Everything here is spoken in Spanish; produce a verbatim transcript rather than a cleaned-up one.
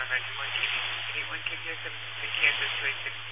Max one, K B eight one K P S seven six eight Kansas two eight six